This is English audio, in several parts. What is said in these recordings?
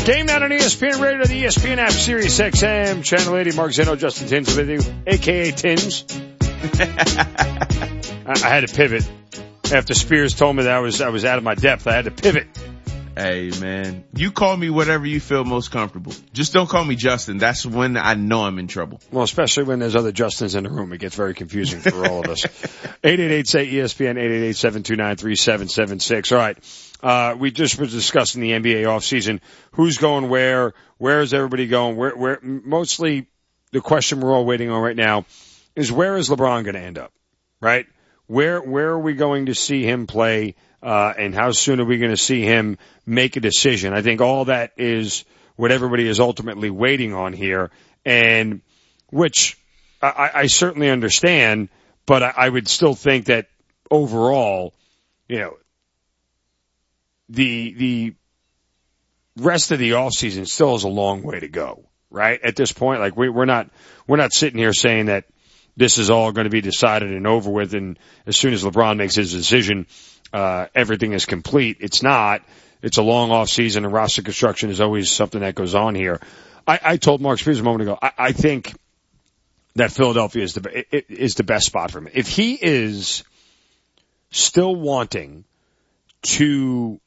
Game Night on ESPN Radio, the ESPN app, Sirius XM, Channel 80. Mark Zeno, Justin Tins with you, a.k.a. Tins. I had to pivot. After Spears told me that I was out of my depth, I had to pivot. Hey, man, you call me whatever you feel most comfortable. Just don't call me Justin. That's when I know I'm in trouble. Well, especially when there's other Justins in the room. It gets very confusing for all of us. 888-SAY-ESPN, 888-729-3776. All right. We just were discussing the NBA offseason. Who's going where? Where is everybody going? Where, mostly the question we're all waiting on right now is where is LeBron going to end up? Right? Where are we going to see him play? And how soon are we going to see him make a decision? I think all that is what everybody is ultimately waiting on here, and which I certainly understand, but I would still think that overall, you know, the rest of the offseason still has a long way to go, right? At this point, like we're not sitting here saying that this is all going to be decided and over with, and as soon as LeBron makes his decision, everything is complete. It's not. It's a long off season, and roster construction is always something that goes on here. I told Mark Spears a moment ago, I think that Philadelphia is the best spot for him. If he is still wanting to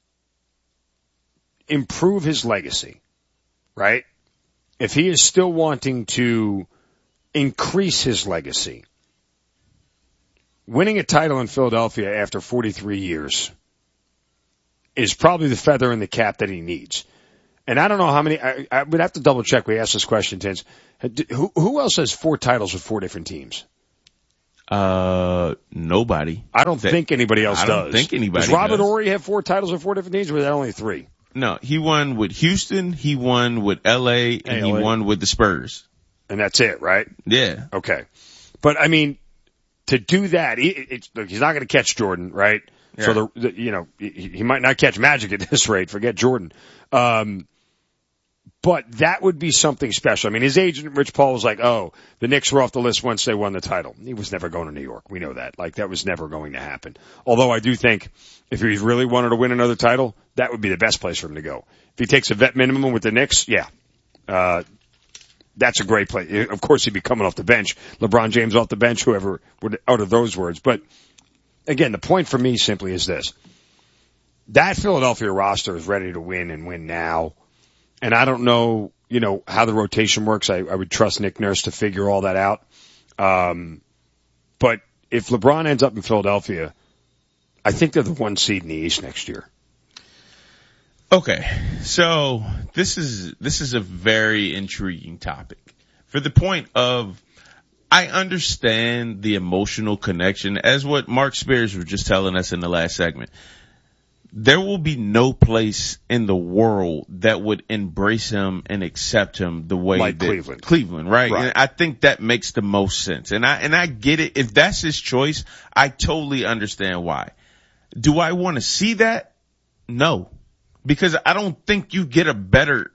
improve his legacy, right? If he is still wanting to increase his legacy, winning a title in Philadelphia after 43 years is probably the feather in the cap that he needs. And I don't know how many, I would have to double check. We asked this question, Tins. Who else has 4 titles with 4 different teams? Nobody. I don't think anybody else does. I don't think anybody does. Robert Horry have 4 titles with 4 different teams, or was that only 3? No, he won with Houston, he won with LA, and he won with the Spurs. And that's it, right? Yeah. Okay. But I mean, to do that, he's not going to catch Jordan, right? Yeah. So he might not catch Magic at this rate. Forget Jordan. But that would be something special. I mean, his agent, Rich Paul, was like, oh, the Knicks were off the list once they won the title. He was never going to New York. We know that. Like, that was never going to happen. Although I do think if he really wanted to win another title, that would be the best place for him to go. If he takes a vet minimum with the Knicks, yeah. That's a great play. Of course, he'd be coming off the bench. LeBron James off the bench, whoever would utter those words. But again, the point for me simply is this. That Philadelphia roster is ready to win and win now. And I don't know, how the rotation works. I would trust Nick Nurse to figure all that out. But if LeBron ends up in Philadelphia, I think they're the 1 seed in the East next year. Okay, so this is a very intriguing topic. For the point of, I understand the emotional connection, as what Mark Spears was just telling us in the last segment. There will be no place in the world that would embrace him and accept him the way like that Cleveland, right? And I think that makes the most sense. And I get it. If that's his choice, I totally understand why. Do I want to see that? No. Because I don't think you get a better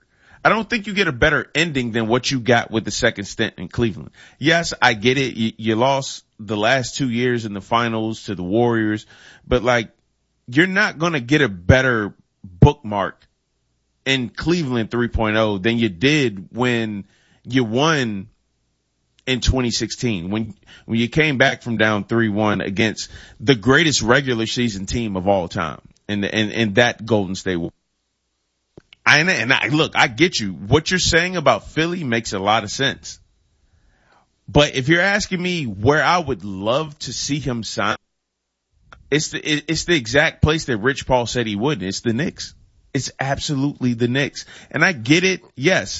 ending than what you got with the second stint in Cleveland. Yes, I get it. You lost the last 2 years in the finals to the Warriors, but you're not going to get a better bookmark in Cleveland 3.0 than you did when you won in 2016, when you came back from down 3-1 against the greatest regular season team of all time in that Golden State Warriors. Look, I get you. What you're saying about Philly makes a lot of sense. But if you're asking me where I would love to see him sign, it's the exact place that Rich Paul said he would. It's the Knicks. It's absolutely the Knicks. And I get it. Yes.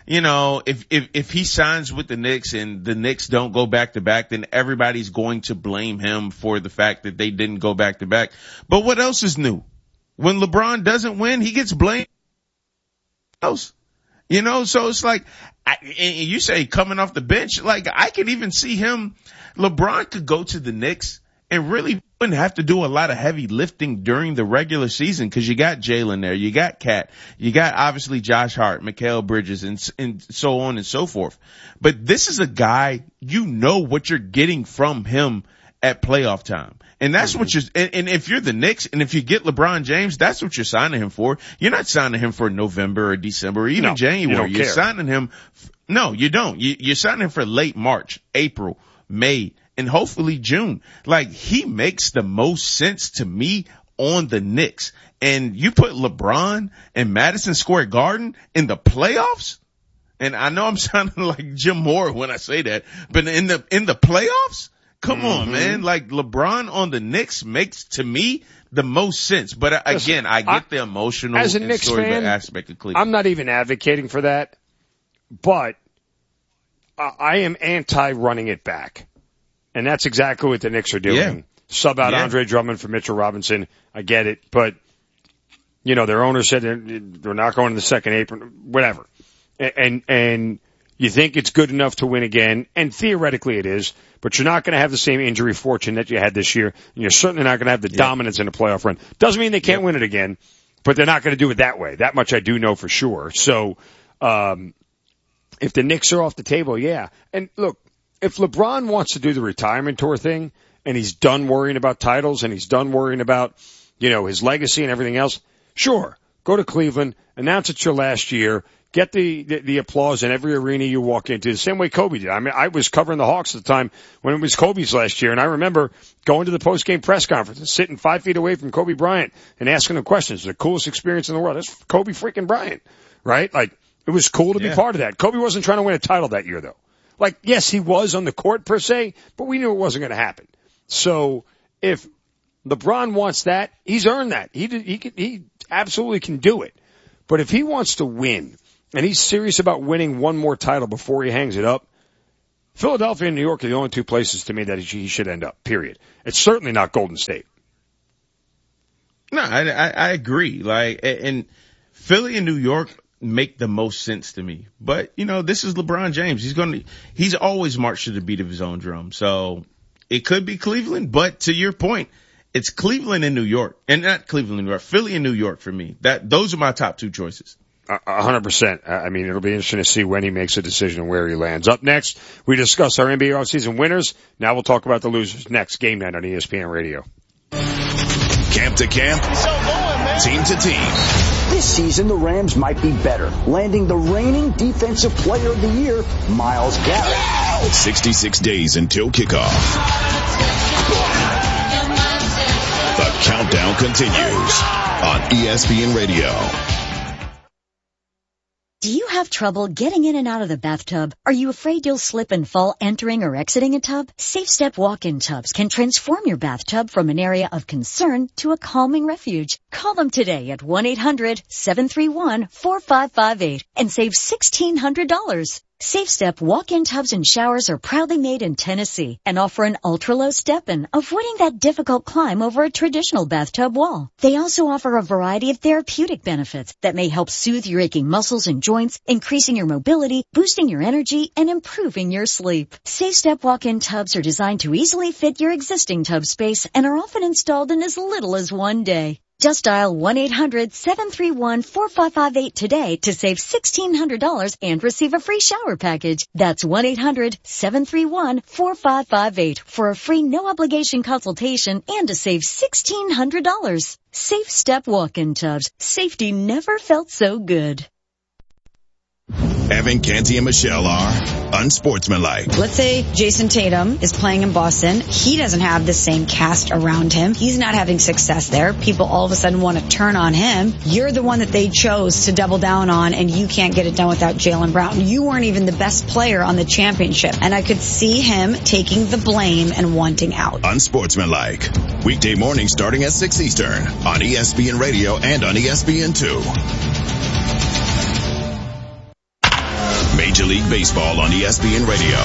If he signs with the Knicks and the Knicks don't go back to back, then everybody's going to blame him for the fact that they didn't go back to back. But what else is new? When LeBron doesn't win, he gets blamed. Else. So it's like, and you say coming off the bench, I could even see him, LeBron could go to the Knicks and really wouldn't have to do a lot of heavy lifting during the regular season because you got Jalen there, you got Cat, you got obviously Josh Hart, Mikal Bridges, and so on and so forth. But this is a guy, what you're getting from him at playoff time. And that's what and if you're the Knicks and if you get LeBron James, that's what you're signing him for. You're not signing him for November or December or even January. You're signing him. No, you don't. You're signing him for late March, April, May, and hopefully June. Like, he makes the most sense to me on the Knicks. And you put LeBron and Madison Square Garden in the playoffs? And I know I'm sounding like Jim Moore when I say that, but in the playoffs? Come on, man. Like, LeBron on the Knicks makes, to me, the most sense. But again, I get the emotional as a Knicks fan, aspect of Cleveland. I'm not even advocating for that, but I am anti-running it back. And that's exactly what the Knicks are doing. Yeah. Sub out Andre Drummond for Mitchell Robinson. I get it. But, you know, their owner said they're not going to the second apron, whatever. And you think it's good enough to win again, and theoretically it is, but you're not going to have the same injury fortune that you had this year, and you're certainly not going to have the dominance in a playoff run. Doesn't mean they can't win it again, but they're not going to do it that way. That much I do know for sure. So, if the Knicks are off the table, yeah. And look, if LeBron wants to do the retirement tour thing, and he's done worrying about titles, and he's done worrying about, you know, his legacy and everything else, sure, go to Cleveland, announce it's your last year, get the applause in every arena you walk into, the same way Kobe did. I mean, I was covering the Hawks at the time when it was Kobe's last year, and I remember going to the post-game press conference and sitting 5 feet away from Kobe Bryant and asking him questions. The coolest experience in the world. That's Kobe freaking Bryant, right? Like, it was cool to be part of that. Kobe wasn't trying to win a title that year, though. Like, yes, he was on the court per se, but we knew it wasn't going to happen. So if LeBron wants that, he's earned that. He absolutely can do it. But if he wants to win, and he's serious about winning one more title before he hangs it up, Philadelphia and New York are the only two places to me that he should end up, period. It's certainly not Golden State. No, I agree. Like, and Philly and New York make the most sense to me. But, you know, this is LeBron James. He's always marched to the beat of his own drum. So it could be Cleveland, but to your point, it's Cleveland and New York. And not Cleveland and New York, Philly and New York for me. Those are my top two choices. 100%. I mean, it'll be interesting to see when he makes a decision and where he lands. Up next, we discuss our NBA offseason winners. Now we'll talk about the losers next. Game Night on ESPN Radio. Camp to camp, team to team. This season, the Rams might be better, landing the reigning Defensive Player of the Year, Myles Garrett. 66 days until kickoff. The countdown continues on ESPN Radio. Do you have trouble getting in and out of the bathtub? Are you afraid you'll slip and fall entering or exiting a tub? Safe Step walk-in tubs can transform your bathtub from an area of concern to a calming refuge. Call them today at 1-800-731-4558 and save $1,600. Safe Step walk-in tubs and showers are proudly made in Tennessee and offer an ultra-low step-in, avoiding that difficult climb over a traditional bathtub wall. They also offer a variety of therapeutic benefits that may help soothe your aching muscles and joints, increasing your mobility, boosting your energy, and improving your sleep. Safe Step walk-in tubs are designed to easily fit your existing tub space and are often installed in as little as one day. Just dial 1-800-731-4558 today to save $1,600 and receive a free shower package. That's 1-800-731-4558 for a free no-obligation consultation and to save $1,600. Safe Step walk-in tubs. Safety never felt so good. Evan, Canty, and Michelle are unsportsmanlike. Let's say Jason Tatum is playing in Boston. He doesn't have the same cast around him. He's not having success there. People all of a sudden want to turn on him. You're the one that they chose to double down on, and you can't get it done without Jaylen Brown. You weren't even the best player on the championship. And I could see him taking the blame and wanting out. Unsportsmanlike. Weekday morning starting at 6 Eastern on ESPN Radio and on ESPN2. Major League Baseball on ESPN Radio.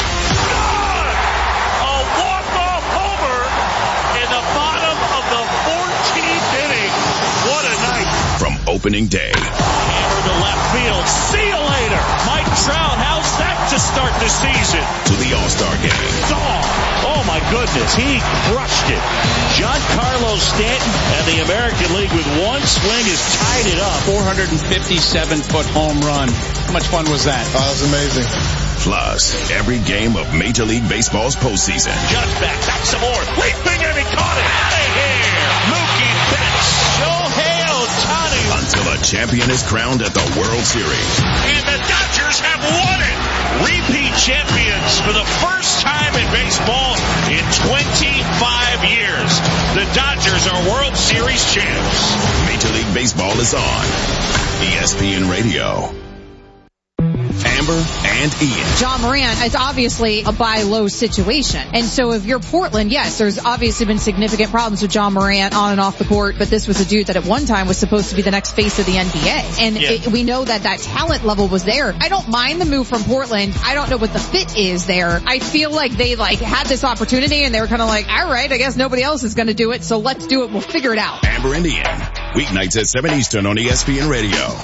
A walk-off homer in the bottom of the 14th inning. What a night. From opening day. to left field. See you later. Mike Trout, how's that to start the season? To the All-Star game. Oh my goodness, he crushed it. Giancarlo Stanton and the American League with one swing has tied it up. 457-foot home run. How much fun was that? Oh, that was amazing. Plus, every game of Major League Baseball's postseason. Just back some more. Leaping and he caught it. Out of here. Mookie Betts. Shohei Ohtani. Until a champion is crowned at the World Series. And the Dodgers have won it. Repeat champions for the first time in baseball in 25 years. The Dodgers are World Series champs. Major League Baseball is on ESPN Radio. Amber and Ian. Ja Morant is obviously a buy low situation. And so if you're Portland, yes, there's obviously been significant problems with Ja Morant on and off the court, but this was a dude that at one time was supposed to be the next face of the NBA. And we know that talent level was there. I don't mind the move from Portland. I don't know what the fit is there. I feel like they had this opportunity and they were kind of like, all right, I guess nobody else is going to do it, so let's do it. We'll figure it out. Amber and Ian. Weeknights at 7 Eastern on ESPN Radio.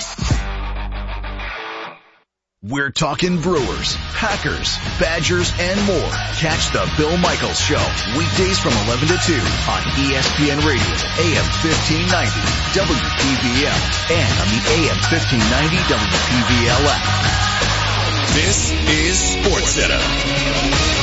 We're talking Brewers, Packers, Badgers, and more. Catch the Bill Michaels Show weekdays from 11 to 2 on ESPN Radio, AM 1590, WPVL, and on the AM 1590 WPVL app. This is SportsCenter.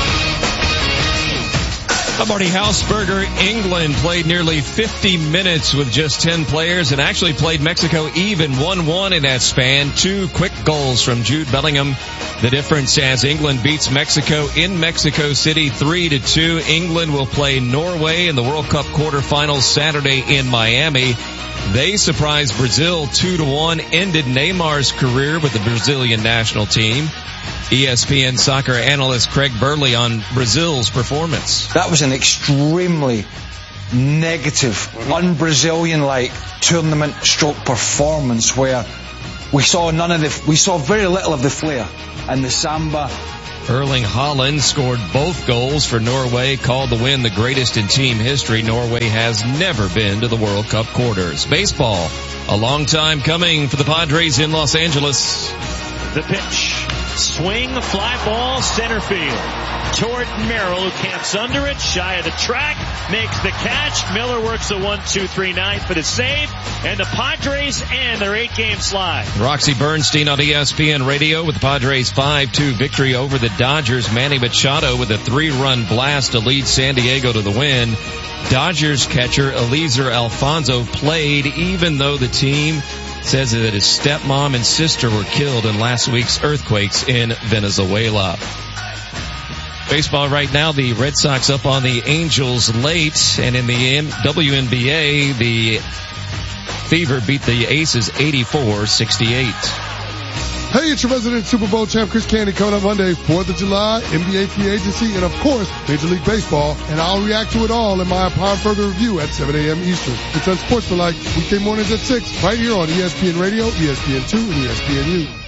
Marty Hausberger, England played nearly 50 minutes with just 10 players and actually played Mexico even 1-1 in that span. 2 quick goals from Jude Bellingham. The difference as England beats Mexico in Mexico City 3-2. England will play Norway in the World Cup quarterfinals Saturday in Miami. They surprised Brazil 2-1, ended Neymar's career with the Brazilian national team. ESPN soccer analyst Craig Burley on Brazil's performance. That was an extremely negative, un-Brazilian-like tournament stroke performance where we saw very little of the flair and the samba. Erling Haaland scored both goals for Norway, called the win the greatest in team history. Norway has never been to the World Cup quarters. Baseball, a long time coming for the Padres in Los Angeles. The pitch. Swing, fly ball, center field. Toward Merrill, who camps under it, shy of the track, makes the catch. Miller works a 1-2-3-9 for the save, and the Padres end their 8-game slide. Roxy Bernstein on ESPN Radio with the Padres' 5-2 victory over the Dodgers. Manny Machado with a 3-run blast to lead San Diego to the win. Dodgers catcher Eliezer Alfonso played even though the team says that his stepmom and sister were killed in last week's earthquakes in Venezuela. Baseball right now, the Red Sox up on the Angels late, and in the WNBA, the Fever beat the Aces 84-68. Hey, it's your resident Super Bowl champ Chris Candy coming up Monday, 4th of July, NBA free agency, and of course, Major League Baseball. And I'll react to it all in my Upon Further review at 7 a.m. Eastern. It's Unsportsmanlike, weekday mornings at 6, right here on ESPN Radio, ESPN2, and ESPNU.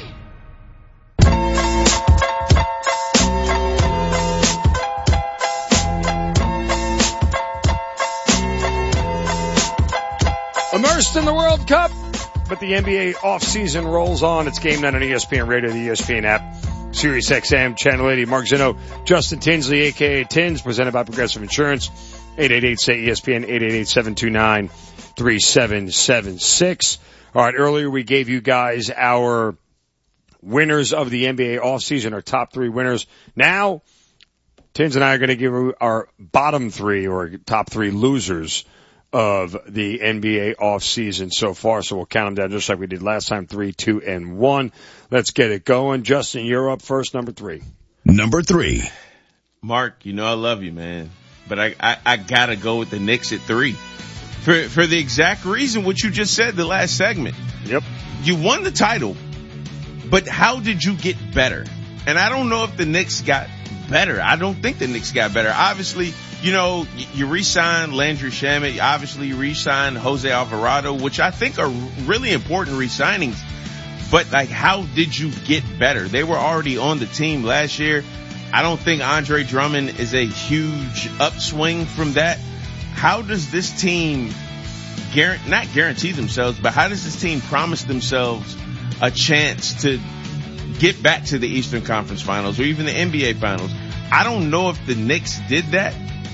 Immersed in the World Cup, but the NBA offseason rolls on. It's Game Night on ESPN Radio, the ESPN app, Sirius XM, Channel 80. Mark Zinno, Justin Tinsley, a.k.a. Tins, presented by Progressive Insurance, 888-SAY-ESPN, 888-729-3776. All right, earlier we gave you guys our winners of the NBA offseason, our top 3 winners. Now, Tins and I are going to give you our bottom 3 or top 3 losers of the NBA offseason so far. So we'll count them down just like we did last time, 3, 2, and 1. Let's get it going. Justin, you're up first, number 3. Number 3. Mark, you know I love you, man. But I gotta go with the Knicks at 3. For the exact reason what you just said the last segment. Yep. You won the title, but how did you get better? And I don't know if the Knicks got better. I don't think the Knicks got better. Obviously, you know, you re-signed Landry Shamet. Obviously, you re-signed Jose Alvarado, which I think are really important re-signings. But, like, how did you get better? They were already on the team last year. I don't think Andre Drummond is a huge upswing from that. How does this team not guarantee themselves, but how does this team promise themselves a chance to get back to the Eastern Conference Finals or even the NBA Finals. I don't know if the Knicks did that.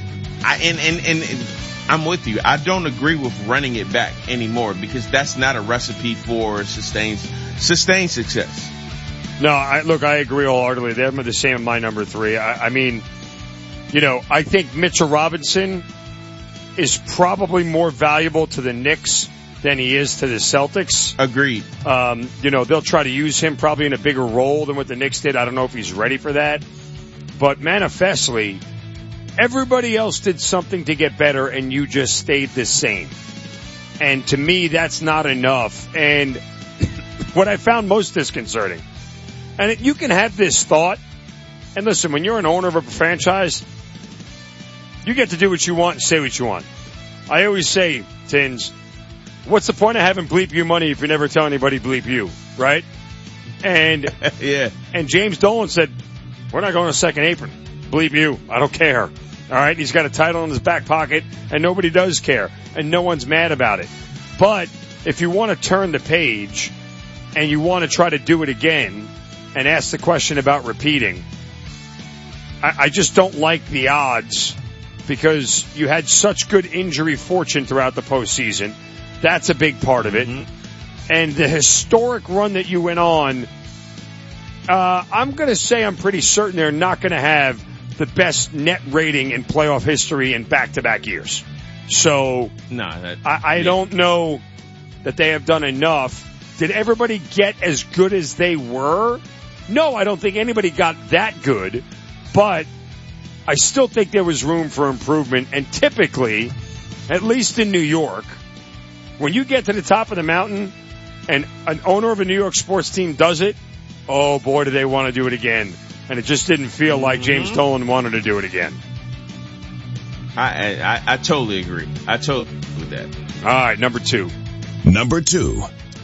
And I'm with you. I don't agree with running it back anymore because that's not a recipe for sustained success. No, I agree wholeheartedly. They're the same in my number 3. I mean, I think Mitchell Robinson is probably more valuable to the Knicks than he is to the Celtics. Agreed. They'll try to use him probably in a bigger role than what the Knicks did. I don't know if he's ready for that. But manifestly, everybody else did something to get better and you just stayed the same. And to me, that's not enough. And what I found most disconcerting, and you can have this thought, and listen, when you're an owner of a franchise, you get to do what you want and say what you want. I always say, Tins, what's the point of having bleep you money if you never tell anybody bleep you, right? And yeah. And James Dolan said, we're not going to second apron. Bleep you. I don't care. All right? He's got a title in his back pocket, and nobody does care, and no one's mad about it. But if you want to turn the page and you want to try to do it again and ask the question about repeating, I just don't like the odds because you had such good injury fortune throughout the postseason. That's a big part of it. Mm-hmm. And the historic run that you went on, I'm going to say I'm pretty certain they're not going to have the best net rating in playoff history in back-to-back years. So I don't know that they have done enough. Did everybody get as good as they were? No, I don't think anybody got that good. But I still think there was room for improvement. And typically, at least in New York, when you get to the top of the mountain and an owner of a New York sports team does it, oh boy, do they want to do it again. And it just didn't feel like James Dolan wanted to do it again. I totally agree. I totally agree with that. All right, number 2. Number 2.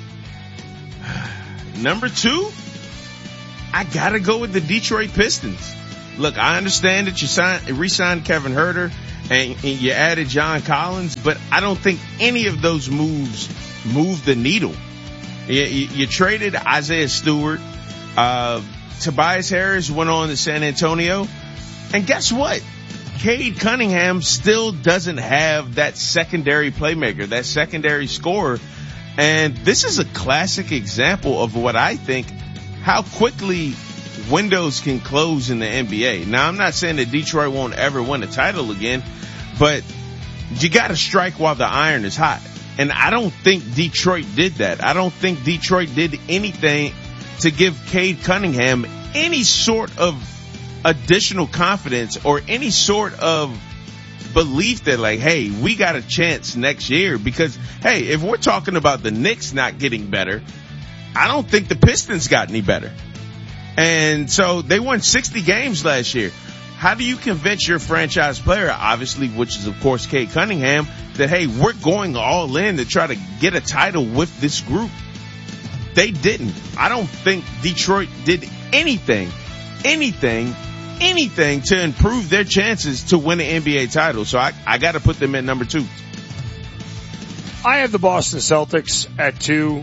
Number 2, I gotta go with the Detroit Pistons. Look, I understand that you re-signed Kevin Huerter and you added John Collins, but I don't think any of those moves moved the needle. You traded Isaiah Stewart. Tobias Harris went on to San Antonio. And guess what? Cade Cunningham still doesn't have that secondary playmaker, that secondary scorer. And this is a classic example of what I think, how quickly windows can close in the NBA. Now, I'm not saying that Detroit won't ever win a title again, but you got to strike while the iron is hot. And I don't think Detroit did that. I don't think Detroit did anything to give Cade Cunningham any sort of additional confidence or any sort of belief that, like, hey, we got a chance next year. Because, hey, if we're talking about the Knicks not getting better, I don't think the Pistons got any better. And so they won 60 games last year. How do you convince your franchise player, obviously, which is, of course, Cade Cunningham, that, hey, we're going all in to try to get a title with this group? They didn't. I don't think Detroit did anything to improve their chances to win an NBA title. So I got to put them at number 2. I have the Boston Celtics at 2.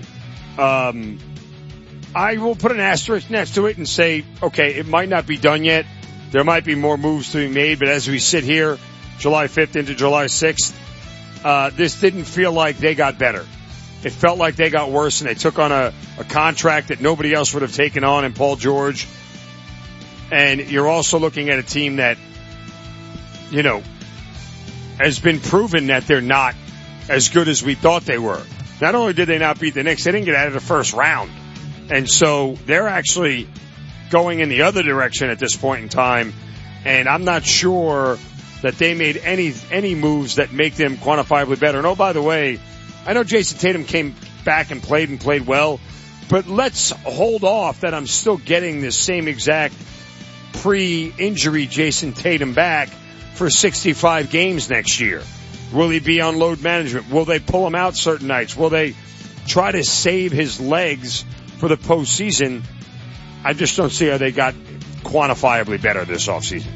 I will put an asterisk next to it and say, okay, it might not be done yet. There might be more moves to be made, but as we sit here, July 5th into July 6th, this didn't feel like they got better. It felt like they got worse, and they took on a contract that nobody else would have taken on in Paul George. And you're also looking at a team that, you know, has been proven that they're not as good as we thought they were. Not only did they not beat the Knicks, they didn't get out of the first round. And so they're actually going in the other direction at this point in time. And I'm not sure that they made any moves that make them quantifiably better. And oh, by the way, I know Jason Tatum came back and played well, but let's hold off that I'm still getting the same exact pre-injury Jason Tatum back for 65 games next year. Will he be on load management? Will they pull him out certain nights? Will they try to save his legs for the postseason? I just don't see how they got quantifiably better this offseason.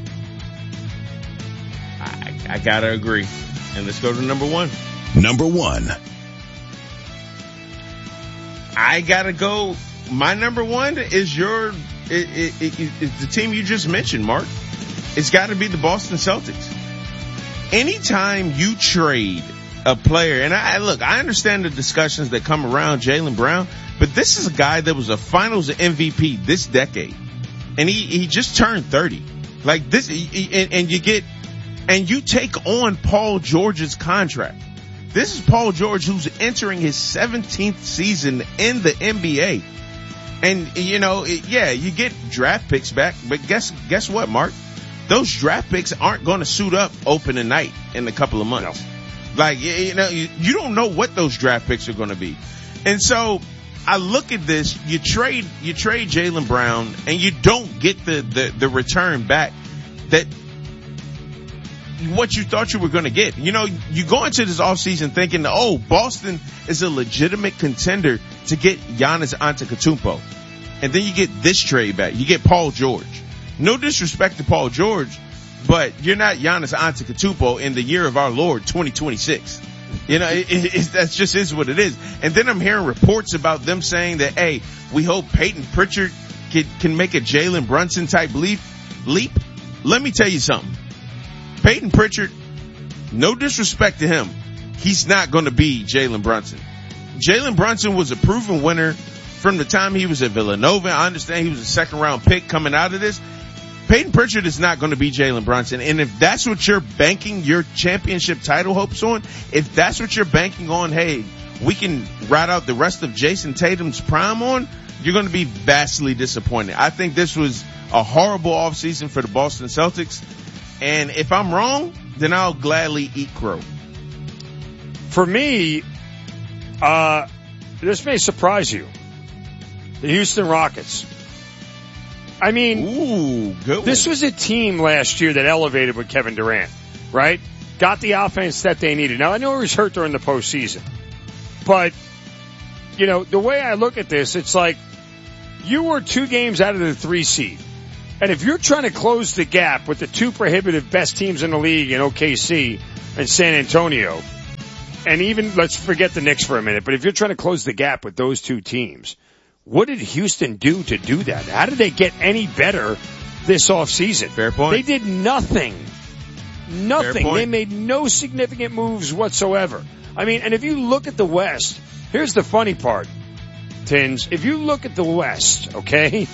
I gotta agree. And let's go to number 1. Number 1. I gotta go my number one is is the team you just mentioned, Mark. It's got to be the Boston Celtics. Anytime you trade a player, and I understand the discussions that come around Jaylen Brown, but this is a guy that was a finals MVP this decade. And he just turned 30. Like this, and you take on Paul George's contract. This is Paul George, who's entering his 17th season in the NBA. And, you get draft picks back, but guess what, Mark? Those draft picks aren't going to suit up opening night in a couple of months. No. Like, you don't know what those draft picks are going to be. And so I look at this, you trade Jaylen Brown and you don't get the return back that what you thought you were going to get. You go into this offseason thinking, Boston is a legitimate contender to get Giannis Antetokounmpo. And then you get this trade back. You get Paul George. No disrespect to Paul George, but you're not Giannis Antetokounmpo in the year of our Lord 2026. That just is what it is. And then I'm hearing reports about them saying that, hey, we hope Peyton Pritchard can make a Jalen Brunson type leap. Let me tell you something. Peyton Pritchard, no disrespect to him, he's not going to be Jalen Brunson. Jalen Brunson was a proven winner from the time he was at Villanova. I understand he was a second round pick coming out of this. Peyton Pritchard is not going to be Jalen Brunson. And if that's what you're banking your championship title hopes on, if that's what you're banking on, hey, we can ride out the rest of Jason Tatum's prime on, you're going to be vastly disappointed. I think this was a horrible offseason for the Boston Celtics. And if I'm wrong, then I'll gladly eat crow. For me, this may surprise you. The Houston Rockets. I mean, this was a team last year that elevated with Kevin Durant, right? Got the offense that they needed. Now, I know he was hurt during the postseason. But, the way I look at this, it's like you were 2 games out of the 3 seed. And if you're trying to close the gap with the 2 prohibitive best teams in the league in OKC and San Antonio, and even, let's forget the Knicks for a minute, but if you're trying to close the gap with those 2 teams, what did Houston do to do that? How did they get any better this offseason? Fair point. They did nothing. Nothing. They made no significant moves whatsoever. I mean, and if you look at the West, here's the funny part, Tins. If you look at the West, okay,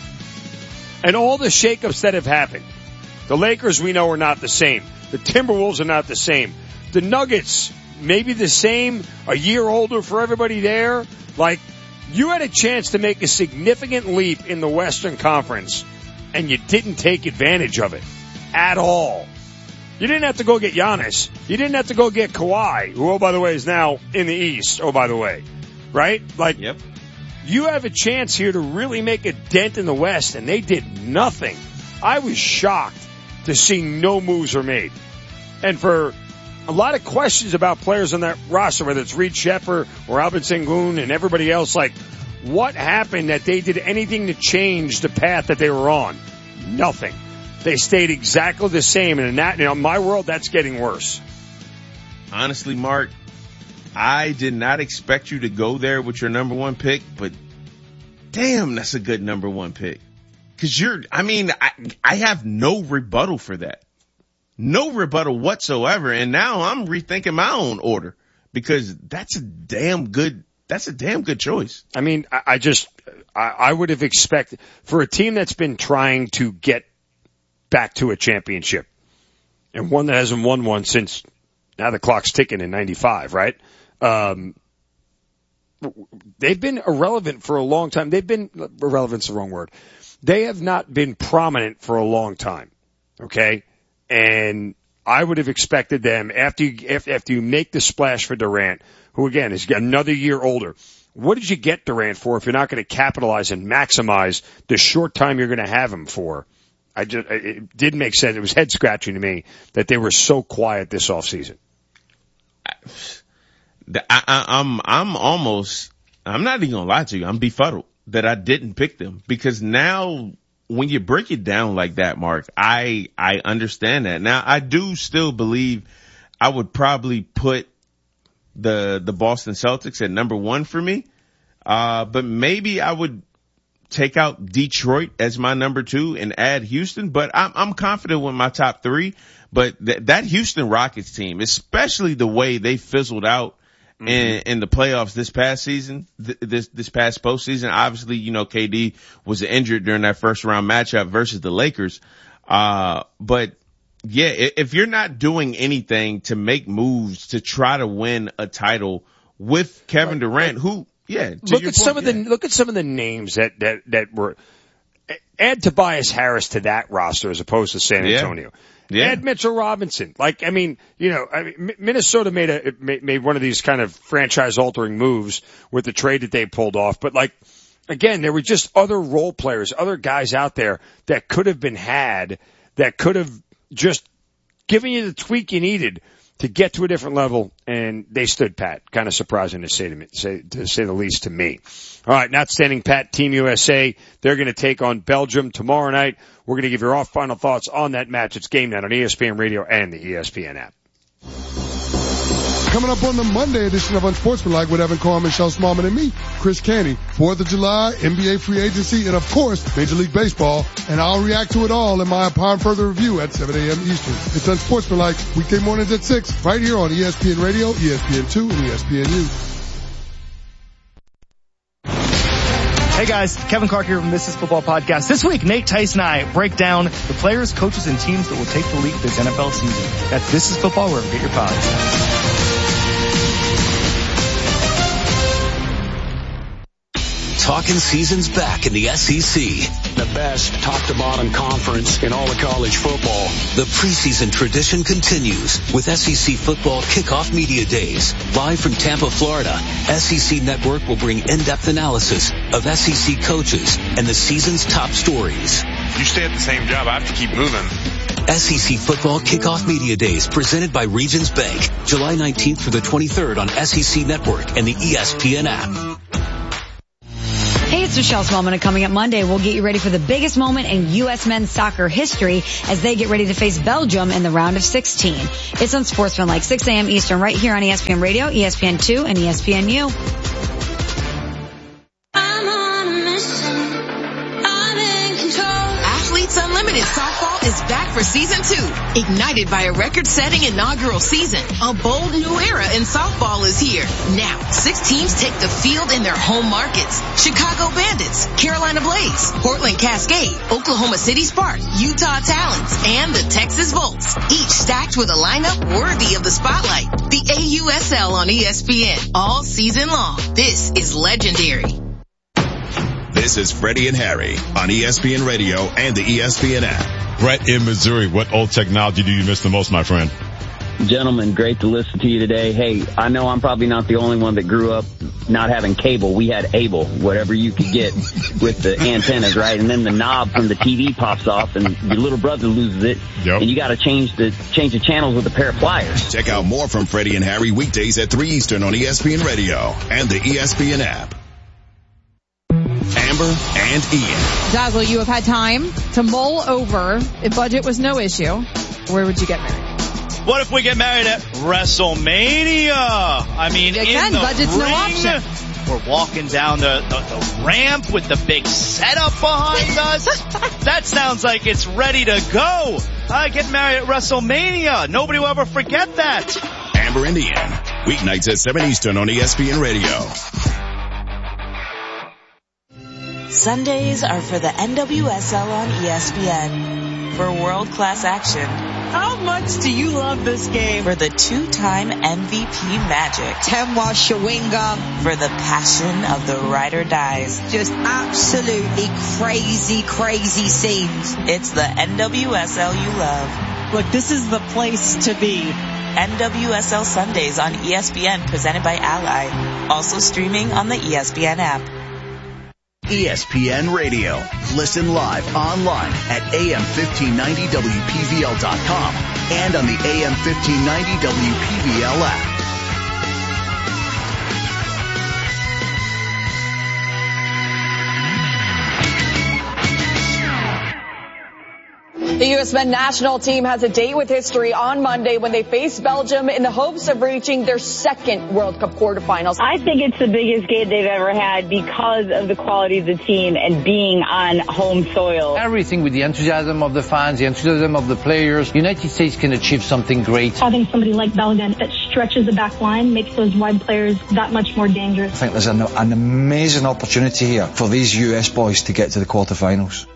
and all the shakeups that have happened, the Lakers we know are not the same. The Timberwolves are not the same. The Nuggets, maybe the same, a year older for everybody there. Like, you had a chance to make a significant leap in the Western Conference, and you didn't take advantage of it at all. You didn't have to go get Giannis. You didn't have to go get Kawhi, who, oh, by the way, is now in the East, oh, by the way. Right? Like, yep. You have a chance here to really make a dent in the West, and they did nothing. I was shocked to see no moves were made. And for a lot of questions about players on that roster, whether it's Reed Sheppard or Albert Sengun and everybody else, like, what happened that they did anything to change the path that they were on? Nothing. They stayed exactly the same, and in my world, that's getting worse. Honestly, Mark, I did not expect you to go there with your number 1 pick, but damn, that's a good number 1 pick. Cause I have no rebuttal for that. No rebuttal whatsoever. And now I'm rethinking my own order because that's a damn good choice. I mean, I would have expected for a team that's been trying to get back to a championship and one that hasn't won one since now the clock's ticking in 95, right? They've been irrelevant for a long time. Irrelevant's the wrong word. They have not been prominent for a long time. Okay. And I would have expected them after you make the splash for Durant, who again is another year older. What did you get Durant for if you're not going to capitalize and maximize the short time you're going to have him for? It didn't make sense. It was head scratching to me that they were so quiet this offseason. I'm not even gonna lie to you. I'm befuddled that I didn't pick them because now when you break it down like that, Mark, I understand that. Now I do still believe I would probably put the Boston Celtics at number 1 for me. But maybe I would take out Detroit as my number 2 and add Houston. But I'm confident with my top 3. But that Houston Rockets team, especially the way they fizzled out in the playoffs this past season, this past postseason. Obviously, KD was injured during that first round matchup versus the Lakers. But yeah, if you're not doing anything to make moves to try to win a title with Kevin Durant, look at some of the names that were. Add Tobias Harris to that roster as opposed to San Antonio. Yeah. Add Mitchell Robinson. Minnesota made one of these kind of franchise altering moves with the trade that they pulled off. But again, there were just other role players, other guys out there that could have been had, that could have just given you the tweak you needed to get to a different level, and they stood pat. Kind of surprising to say the least to me. All right, not standing pat, Team USA. They're going to take on Belgium tomorrow night. We're going to give you our final thoughts on that match. It's Game Night on ESPN Radio and the ESPN app. Coming up on the Monday edition of Unsportsmanlike with Evan Carr, Michelle Smallman, and me, Chris Canty. 4th of July, NBA free agency, and of course, Major League Baseball. And I'll react to it all in my upon further review at 7 a.m. Eastern. It's Unsportsmanlike, weekday mornings at 6, right here on ESPN Radio, ESPN2, and ESPNU. Hey guys, Kevin Clark here from This Is Football Podcast. This week, Nate Tyson and I break down the players, coaches, and teams that will take the league this NFL season. That's This Is Football, wherever you get your podcasts. Talking season's back in the SEC. The best top-to-bottom conference in all of college football. The preseason tradition continues with SEC Football Kickoff Media Days. Live from Tampa, Florida, SEC Network will bring in-depth analysis of SEC coaches and the season's top stories. You stay at the same job, I have to keep moving. SEC Football Kickoff Media Days presented by Regions Bank. July 19th through the 23rd on SEC Network and the ESPN app. Hey, it's Michelle Smallman, and coming up Monday, we'll get you ready for the biggest moment in U.S. men's soccer history as they get ready to face Belgium in the round of 16. It's on Sportsmanlike, 6 a.m. Eastern, right here on ESPN Radio, ESPN2, and ESPNU. Athletes Unlimited Softball is back for season 2. Ignited by a record-setting inaugural season, a bold new era in softball is here. Now, 6 teams take the field in their home markets. Chicago Bandits, Carolina Blaze, Portland Cascade, Oklahoma City Spark, Utah Talons, and the Texas Volts. Each stacked with a lineup worthy of the spotlight. The AUSL on ESPN all season long. This is legendary. This is Freddie and Harry on ESPN Radio and the ESPN app. Brett in Missouri, what old technology do you miss the most, my friend? Gentlemen, great to listen to you today. Hey, I know I'm probably not the only one that grew up not having cable. We had Able, whatever you could get with the antennas, right? And then the knob from the TV pops off and your little brother loses it. Yep. And you got to change the channels with a pair of pliers. Check out more from Freddie and Harry weekdays at 3 Eastern on ESPN Radio and the ESPN app. Amber and Ian. Dazzle, you have had time to mull over. If budget was no issue, where would you get married? What if we get married at WrestleMania? I mean, Again, in the budget's ring, no option. We're walking down the ramp with the big setup behind us. That sounds like it's ready to go. I get married at WrestleMania. Nobody will ever forget that. Amber and Ian, weeknights at 7 Eastern on ESPN Radio. Sundays are for the NWSL on ESPN. For world-class action. How much do you love this game? For the 2-time MVP magic. Temwa Shawinga. For the passion of the ride or dies. Just absolutely crazy, crazy scenes. It's the NWSL you love. Look, this is the place to be. NWSL Sundays on ESPN presented by Ally. Also streaming on the ESPN app. ESPN Radio. Listen live online at AM1590WPVL.com and on the AM1590 WPVL app. The U.S. men's national team has a date with history on Monday when they face Belgium in the hopes of reaching their second World Cup quarterfinals. I think it's the biggest game they've ever had because of the quality of the team and being on home soil. Everything with the enthusiasm of the fans, the enthusiasm of the players, United States can achieve something great. Having somebody like Belgium that stretches the back line makes those wide players that much more dangerous. I think there's an amazing opportunity here for these US boys to get to the quarterfinals.